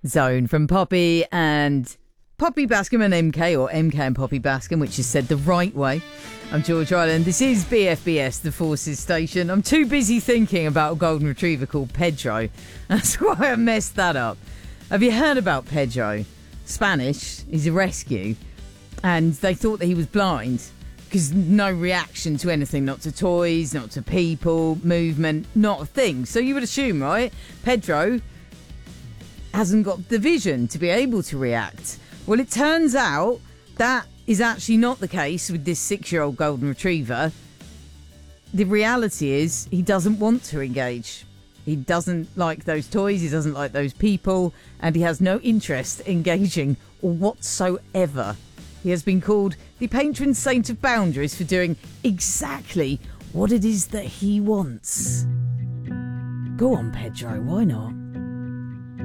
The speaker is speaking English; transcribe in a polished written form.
Zone from Poppy and Poppy Bascom and MK, or MK and Poppy Bascom, which is said the right way. I'm George Island. This is BFBS, the Forces Station. I'm too busy thinking about a golden retriever called Pedro. That's why I messed that up. Have you heard about Pedro? Spanish. He's a rescue. And they thought that he was blind because no reaction to anything, not to toys, not to people, movement, not a thing. So you would assume, right? Pedro hasn't got the vision to be able to react. Well, it turns out that is actually not the case with this 6-year-old golden retriever. The reality is he doesn't want to engage. He doesn't like those toys, he doesn't like those people, and he has no interest in engaging whatsoever. He has been called the patron saint of boundaries for doing exactly what it is that he wants. Go on, Pedro, why not?